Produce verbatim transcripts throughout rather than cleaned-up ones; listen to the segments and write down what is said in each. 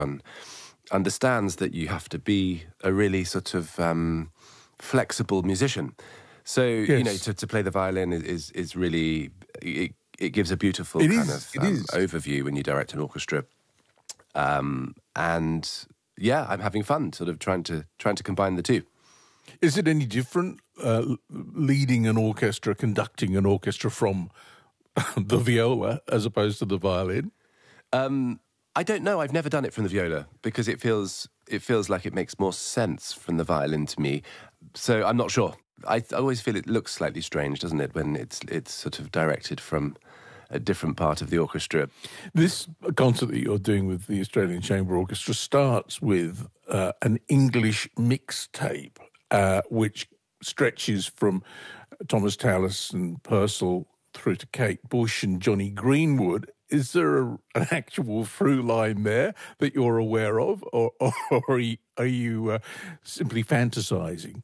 and understands that you have to be a really sort of um, flexible musician. So, yes. you know, to, to play the violin is, is, is really, it, it gives a beautiful it kind is, of um, overview when you direct an orchestra. Um, and yeah, I'm having fun sort of trying to trying to combine the two. Is it any different uh, leading an orchestra, conducting an orchestra from the viola as opposed to the violin? Um, I don't know. I've never done it from the viola because it feels it feels like it makes more sense from the violin to me. So I'm not sure. I, I always feel it looks slightly strange, doesn't it, when it's it's sort of directed from a different part of the orchestra. This concert that you're doing with the Australian Chamber Orchestra starts with uh, an English mixtape, uh, which stretches from Thomas Tallis and Purcell through to Kate Bush and Jonny Greenwood. Is there a, an actual through line there that you're aware of, or, or are you, are you uh, simply fantasising?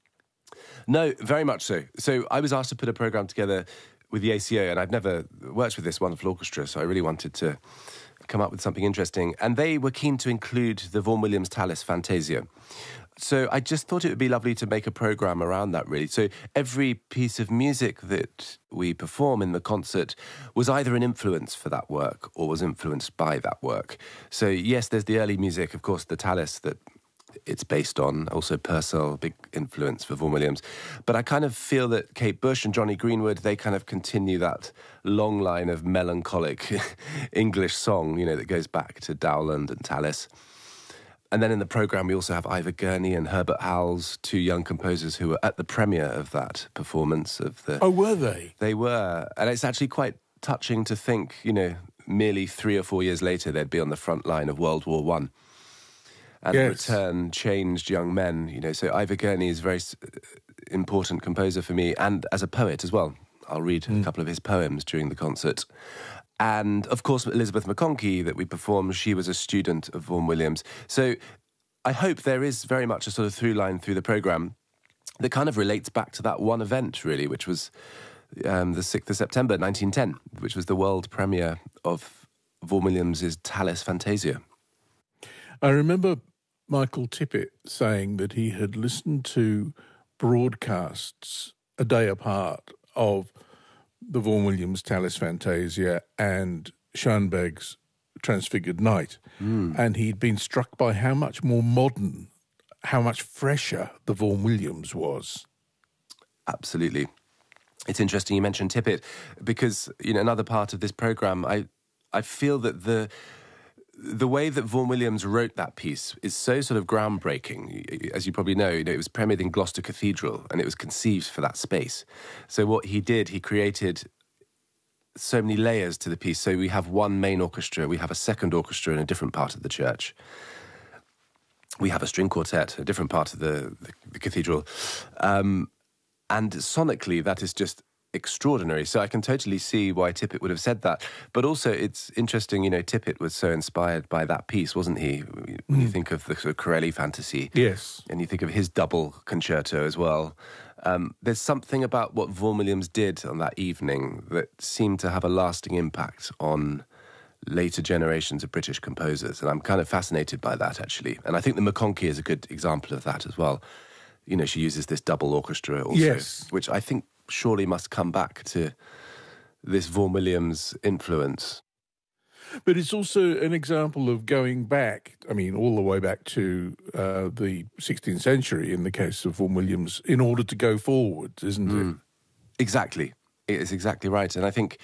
No, very much so. So I was asked to put a programme together with the A C O, and I've never worked with this wonderful orchestra, so I really wanted to come up with something interesting. And they were keen to include the Vaughan Williams Tallis Fantasia. So I just thought it would be lovely to make a programme around that, really. So every piece of music that we perform in the concert was either an influence for that work or was influenced by that work. So yes, there's the early music, of course, the Tallis that it's based on, also Purcell, big influence for Vaughan Williams. But I kind of feel that Kate Bush and Jonny Greenwood, they kind of continue that long line of melancholic English song, you know, that goes back to Dowland and Tallis. And then in the programme, we also have Ivor Gurney and Herbert Howells, two young composers who were at the premiere of that performance of the... Oh, were they? They were. And it's actually quite touching to think, you know, merely three or four years later, they'd be on the front line of World War One. And yes. Return changed young men, you know. So Ivor Gurney is a very important composer for me, and as a poet as well. I'll read mm. a couple of his poems during the concert. And, of course, Elizabeth McConkie that we performed, she was a student of Vaughan Williams. So I hope there is very much a sort of through line through the programme that kind of relates back to that one event, really, which was um, the sixth of September, nineteen ten, which was the world premiere of Vaughan Williams' Tallis Fantasia. I remember Michael Tippett saying that he had listened to broadcasts a day apart of the Vaughan Williams Tallis Fantasia and Schoenberg's Transfigured Night, mm. and he'd been struck by how much more modern, how much fresher the Vaughan Williams was. Absolutely. It's interesting you mentioned Tippett, because, you know, another part of this programme, I, I feel that the... The way that Vaughan Williams wrote that piece is so sort of groundbreaking. As you probably know, you know, it was premiered in Gloucester Cathedral and it was conceived for that space. So what he did, he created so many layers to the piece. So we have one main orchestra, we have a second orchestra in a different part of the church. We have a string quartet, a different part of the, the, the cathedral. Um, and sonically, that is just extraordinary. So I can totally see why Tippett would have said that. But also it's interesting, you know, Tippett was so inspired by that piece, wasn't he? When mm. you think of the sort of Corelli Fantasy. Yes. And you think of his double concerto as well. Um, there's something about what Vaughan Williams did on that evening that seemed to have a lasting impact on later generations of British composers. And I'm kind of fascinated by that, actually. And I think the McConkie is a good example of that as well. You know, she uses this double orchestra also, yes. which I think surely must come back to this Vaughan Williams influence. But it's also an example of going back, I mean, all the way back to uh, the sixteenth century in the case of Vaughan Williams, in order to go forward, isn't mm. it? Exactly. It's exactly right. And I think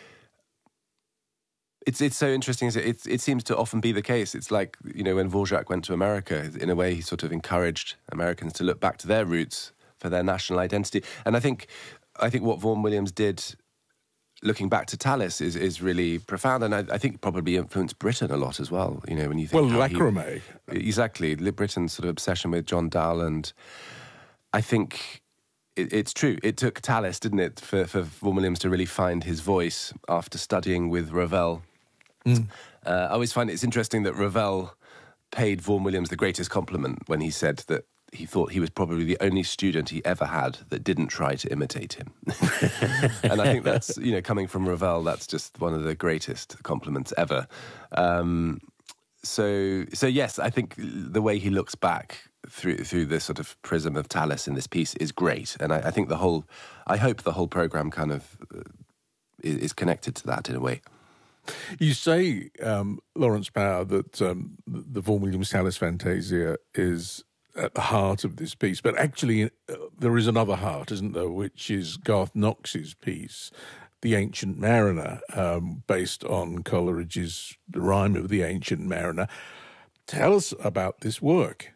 it's it's so interesting. It, it, it seems to often be the case. It's like, you know, when Dvorak went to America, in a way he sort of encouraged Americans to look back to their roots for their national identity. And I think I think what Vaughan Williams did, looking back to Tallis, is is really profound, and I, I think probably influenced Britain a lot as well. You know, when you think well, Lacrimé, exactly, Britain's sort of obsession with John Dowland. I think it, it's true. It took Tallis, didn't it, for for Vaughan Williams to really find his voice after studying with Ravel. Mm. Uh, I always find it's interesting that Ravel paid Vaughan Williams the greatest compliment when he said that he thought he was probably the only student he ever had that didn't try to imitate him. And I think that's, you know, coming from Ravel, that's just one of the greatest compliments ever. Um, so, so yes, I think the way he looks back through through this sort of prism of Tallis in this piece is great, and I, I think the whole, I hope the whole program kind of uh, is, is connected to that in a way. You say, um, Lawrence Power, that um, the Vaughan Williams Tallis Fantasia is at the heart of this piece, but actually uh, there is another heart, isn't there, which is Garth Knox's piece, The Ancient Mariner, um, based on Coleridge's The Rime of the Ancient Mariner. Tell us about this work.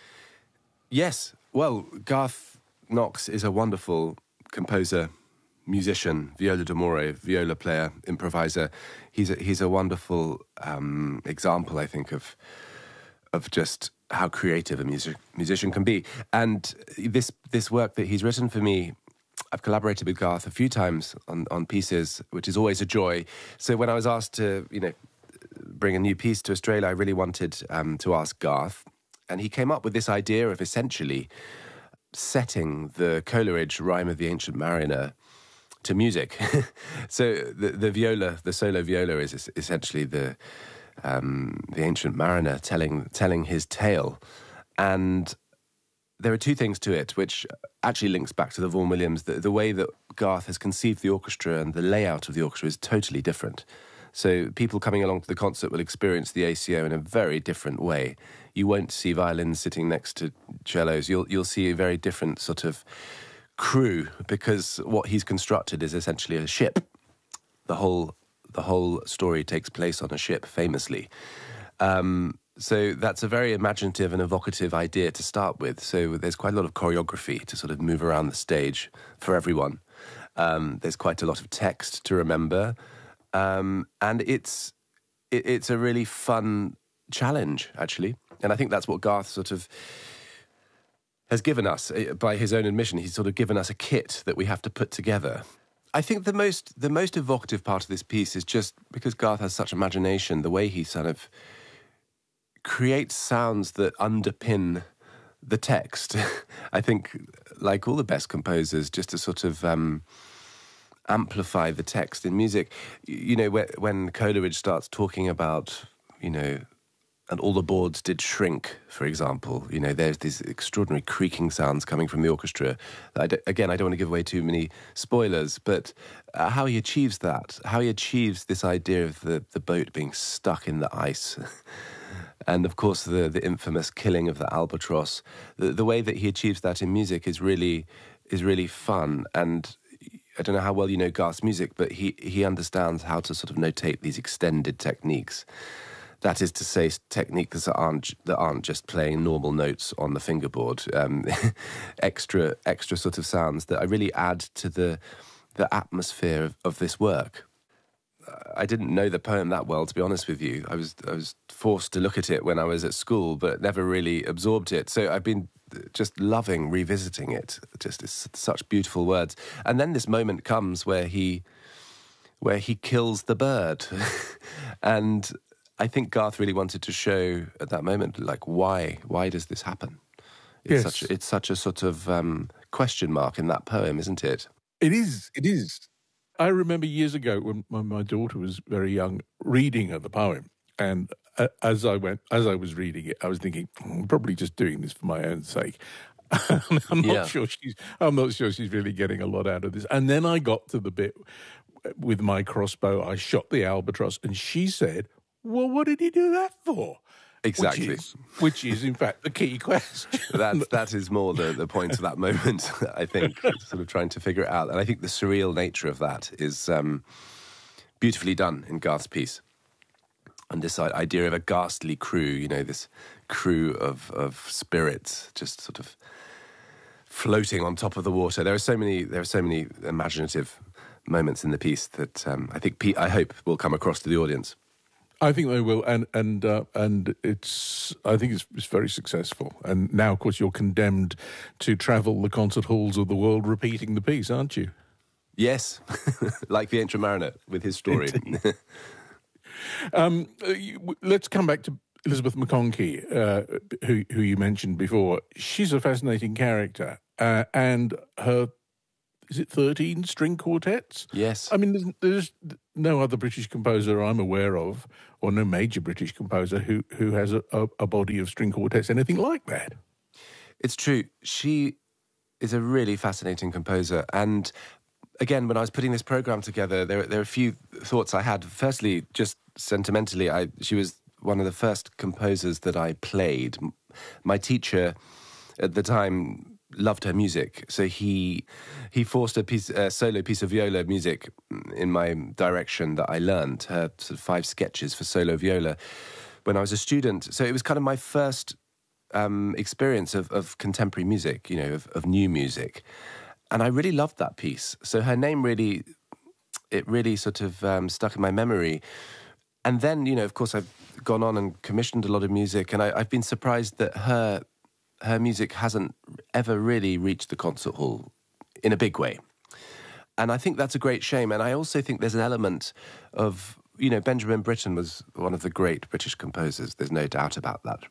Yes, well, Garth Knox is a wonderful composer, musician, viola d'amore, viola player, improviser. He's a, he's a wonderful um, example, I think, of of just how creative a music, musician can be. And this this work that he's written for me, I've collaborated with Garth a few times on, on pieces, which is always a joy. So when I was asked to, you know, bring a new piece to Australia, I really wanted um, to ask Garth. And he came up with this idea of essentially setting the Coleridge Rime of the Ancient Mariner to music. So the, the viola, the solo viola is essentially the um, the Ancient Mariner telling telling his tale. And there are two things to it, which actually links back to the Vaughan Williams. The, the way that Garth has conceived the orchestra and the layout of the orchestra is totally different. So people coming along to the concert will experience the A C O in a very different way. You won't see violins sitting next to cellos. You'll you'll see a very different sort of crew, because what he's constructed is essentially a ship. The whole the whole story takes place on a ship, famously. Um, so that's a very imaginative and evocative idea to start with. So there's quite a lot of choreography to sort of move around the stage for everyone. Um, there's quite a lot of text to remember. Um, and it's it, it's a really fun challenge, actually. And I think that's what Garth sort of has given us. By his own admission, he's sort of given us a kit that we have to put together. I think the most the most evocative part of this piece is just because Garth has such imagination, the way he sort of creates sounds that underpin the text. I think, like all the best composers, just to sort of um, amplify the text in music. You know, when Coleridge starts talking about, you know, and all the boards did shrink, for example, you know, there's these extraordinary creaking sounds coming from the orchestra. I d- again, I don't want to give away too many spoilers, but uh, how he achieves that, how he achieves this idea of the, the boat being stuck in the ice, and of course the, the infamous killing of the albatross, the, the way that he achieves that in music is really is really fun. And I don't know how well you know Garth's music, but he, he understands how to sort of notate these extended techniques. That is to say, techniques that aren't that aren't just playing normal notes on the fingerboard. Um, extra extra sort of sounds that I really add to the the atmosphere of, of this work. I didn't know the poem that well, to be honest with you. I was I was forced to look at it when I was at school, but never really absorbed it. So I've been just loving revisiting it. Just it's such beautiful words. And then this moment comes where he where he kills the bird, and I think Garth really wanted to show at that moment, like, why? Why does this happen? It's, yes. such, it's such a sort of um, question mark in that poem, isn't it? It is, it is. I remember years ago when, when my daughter was very young, reading her the poem, and uh, as I went, as I was reading it, I was thinking, I'm probably just doing this for my own sake. I'm not yeah. sure she's. I'm not sure she's really getting a lot out of this. And then I got to the bit with my crossbow. I shot the albatross, and she said, well, what did he do that for? Exactly. Which is, which is in fact, the key question. that, that is more the, the point of that moment, I think, sort of trying to figure it out. And I think the surreal nature of that is um, beautifully done in Garth's piece. And this idea of a ghastly crew, you know, this crew of, of spirits just sort of floating on top of the water. There are so many, there are so many imaginative moments in the piece that um, I think, Pete, I hope, will come across to the audience. I think they will, and and uh, and it's. I think it's, it's very successful. And now, of course, you're condemned to travel the concert halls of the world, repeating the piece, aren't you? Yes, like the Ancient Mariner with his story. um, let's come back to Elizabeth McConkie, uh, who who you mentioned before. She's a fascinating character, uh, and her is it thirteen string quartets? Yes. I mean, there's, there's no other British composer I'm aware of, or no major British composer who, who has a, a, a body of string quartets, anything like that. It's true. She is a really fascinating composer. And again, when I was putting this program together, there, there are a few thoughts I had. Firstly, just sentimentally, I, she was one of the first composers that I played. My teacher at the time loved her music, so he he forced a piece, a solo piece of viola music in my direction that I learned, her sort of five sketches for solo viola when I was a student. So it was kind of my first um, experience of, of contemporary music, you know, of, of new music. And I really loved that piece. So her name really, it really sort of um, stuck in my memory. And then, you know, of course, I've gone on and commissioned a lot of music, and I, I've been surprised that her her music hasn't ever really reached the concert hall in a big way. And I think that's a great shame. And I also think there's an element of, you know, Benjamin Britten was one of the great British composers. There's no doubt about that.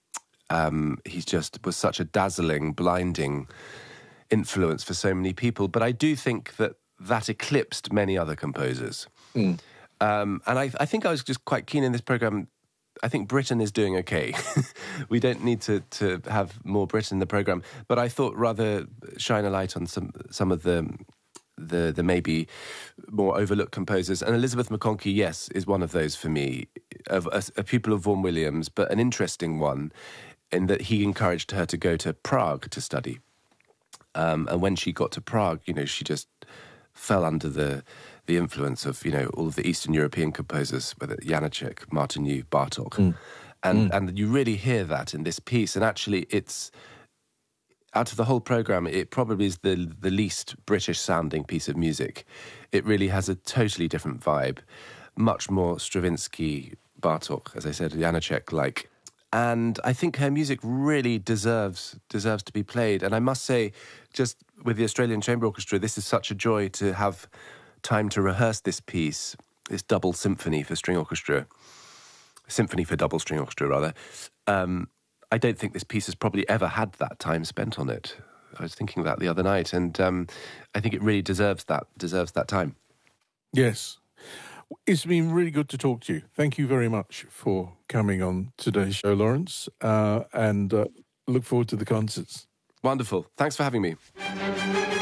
Um, he's just was such a dazzling, blinding influence for so many people. But I do think that that eclipsed many other composers. Mm. Um, and I, I think I was just quite keen in this program. I think Britain is doing okay. We don't need to, to have more Britain in the program. But I thought rather shine a light on some some of the the, the maybe more overlooked composers. And Elizabeth McConkie, yes, is one of those for me, of a, a pupil of Vaughan Williams, but an interesting one in that he encouraged her to go to Prague to study. Um, and when she got to Prague, you know, she just fell under the the influence of, you know, all of the Eastern European composers, whether Janacek, Martinu, Bartók. Mm. And mm. and you really hear that in this piece. And actually, it's, out of the whole programme, it probably is the the least British-sounding piece of music. It really has a totally different vibe, much more Stravinsky, Bartók, as I said, Janacek-like. And I think her music really deserves deserves to be played. And I must say, just with the Australian Chamber Orchestra, this is such a joy to have time to rehearse this piece, this double symphony for string orchestra, symphony for double string orchestra, rather. Um, I don't think this piece has probably ever had that time spent on it. I was thinking that the other night, and um, I think it really deserves that deserves that time. Yes. It's been really good to talk to you. Thank you very much for coming on today's show, Lawrence, uh, and uh, look forward to the concerts. Wonderful. Thanks for having me.